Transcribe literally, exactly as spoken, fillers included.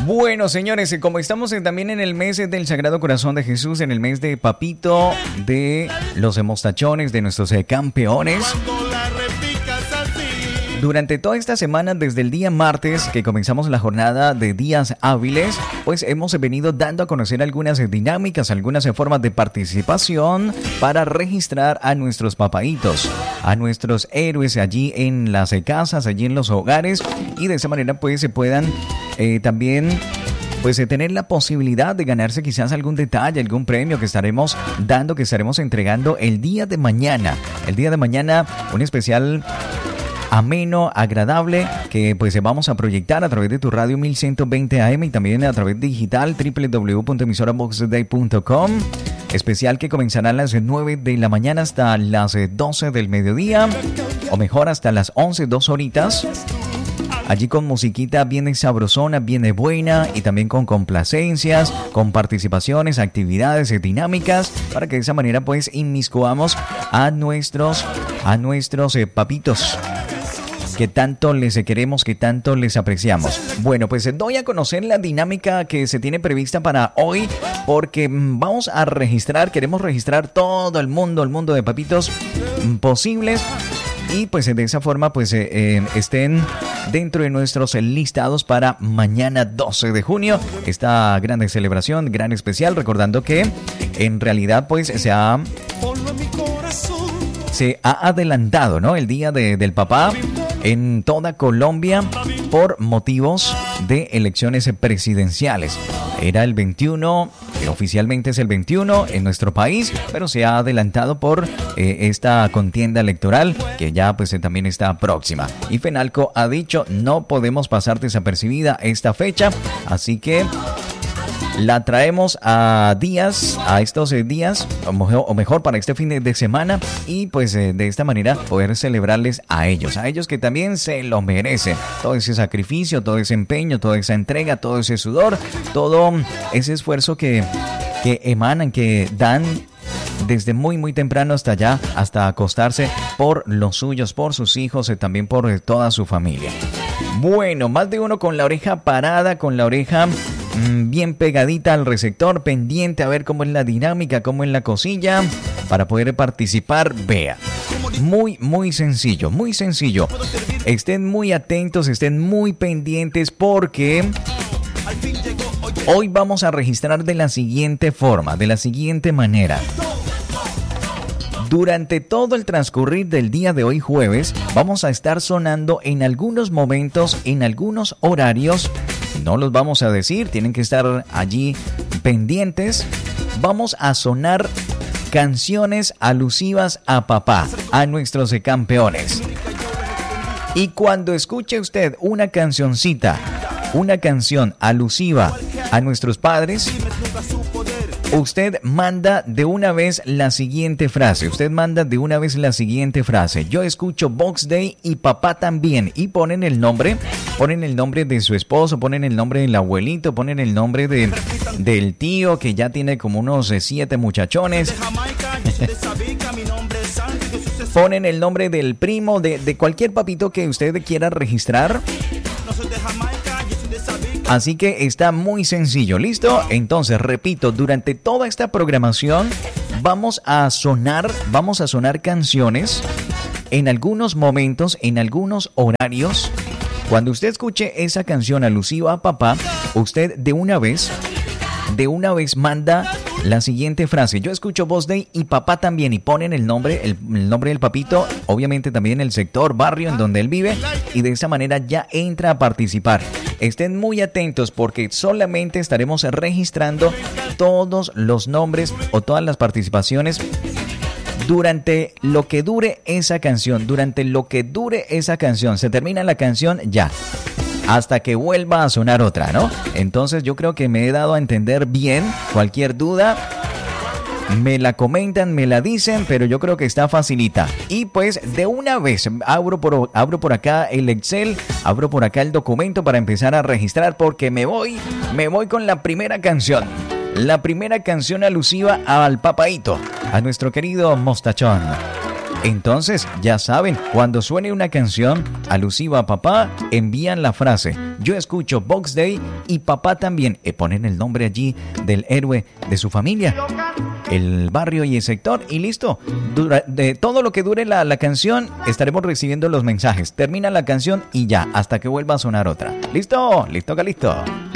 Bueno, señores, como estamos también en el mes del Sagrado Corazón de Jesús, en el mes de Papito, de los mostachones, de nuestros campeones, durante toda esta semana, desde el día martes que comenzamos la jornada de días hábiles, pues hemos venido dando a conocer algunas dinámicas, algunas formas de participación para registrar a nuestros papaitos, a nuestros héroes allí en las casas, allí en los hogares, y de esa manera pues se puedan eh, también pues eh, tener la posibilidad de ganarse quizás algún detalle, algún premio que estaremos dando, que estaremos entregando el día de mañana. El día de mañana un especial ameno, agradable, que pues vamos a proyectar a través de tu radio mil ciento veinte A M y también a través digital doble u doble u doble u punto emisora box day punto com. Especial que comenzará a las nueve de la mañana hasta las doce del mediodía, o mejor hasta las once, dos horitas. Allí con musiquita bien sabrosona, bien buena, y también con complacencias, con participaciones, actividades dinámicas, para que de esa manera pues inmiscuamos a nuestros, a nuestros eh, papitos, que tanto les queremos, que tanto les apreciamos. Bueno, pues doy a conocer la dinámica que se tiene prevista para hoy, porque vamos a registrar, queremos registrar todo el mundo, el mundo de papitos posibles, y pues de esa forma pues eh, eh, estén dentro de nuestros listados para mañana doce de junio, esta gran celebración, gran especial, recordando que en realidad pues se ha se ha adelantado, ¿no?, el día de, del papá en toda Colombia por motivos de elecciones presidenciales. Era el veintiuno, oficialmente es el veintiuno en nuestro país, pero se ha adelantado por eh, esta contienda electoral que ya pues eh, también está próxima. Y FENALCO ha dicho, no podemos pasar desapercibida esta fecha, así que la traemos a días, a estos eh, días, o mejor, o mejor para este fin de, de semana, y pues eh, de esta manera poder celebrarles a ellos, a ellos que también se lo merecen. Todo ese sacrificio, todo ese empeño, toda esa entrega, todo ese sudor, todo ese esfuerzo que, que emanan, que dan desde muy muy temprano hasta allá, hasta acostarse por los suyos, por sus hijos y también por eh, toda su familia. Bueno, más de uno con la oreja parada, con la oreja bien pegadita al receptor, pendiente a ver cómo es la dinámica, cómo es la cosilla, para poder participar. Vea, muy muy sencillo, muy sencillo. Estén muy atentos, estén muy pendientes, porque hoy vamos a registrar de la siguiente forma, de la siguiente manera. Durante todo el transcurrir del día de hoy jueves, vamos a estar sonando en algunos momentos, en algunos horarios. No los vamos a decir, tienen que estar allí pendientes. Vamos a sonar canciones alusivas a papá, a nuestros campeones. Y cuando escuche usted una cancioncita, una canción alusiva a nuestros padres, usted manda de una vez la siguiente frase. Usted manda de una vez la siguiente frase. Yo escucho Box Day y papá también. Y ponen el nombre, ponen el nombre de su esposo, ponen el nombre del abuelito, ponen el nombre de, del tío que ya tiene como unos eh, siete muchachones. Ponen el nombre del primo, de, de cualquier papito que usted quiera registrar. Así que está muy sencillo, ¿listo? Entonces, repito, durante toda esta programación vamos a sonar, vamos a sonar canciones en algunos momentos, en algunos horarios. Cuando usted escuche esa canción alusiva a papá, usted de una vez, de una vez manda la siguiente frase. Yo escucho Box Day y papá también, y ponen el nombre, el, el nombre del papito, obviamente también el sector, barrio en donde él vive, y de esa manera ya entra a participar. Estén muy atentos, porque solamente estaremos registrando todos los nombres o todas las participaciones durante lo que dure esa canción, durante lo que dure esa canción. Se termina la canción ya, hasta que vuelva a sonar otra, ¿no? Entonces yo creo que me he dado a entender bien. Cualquier duda me la comentan, me la dicen, pero yo creo que está facilita. Y pues de una vez abro por, abro por acá el Excel, abro por acá el documento para empezar a registrar, porque me voy, me voy con la primera canción. La primera canción alusiva al papaíto, a nuestro querido mostachón. Entonces, ya saben, cuando suene una canción alusiva a papá, envían la frase yo escucho Box Day y papá también, y ponen el nombre allí del héroe de su familia, el barrio y el sector, y listo. Dura, de todo lo que dure la, la canción, estaremos recibiendo los mensajes. Termina la canción y ya, hasta que vuelva a sonar otra. ¿Listo? ¿Listo, Calisto?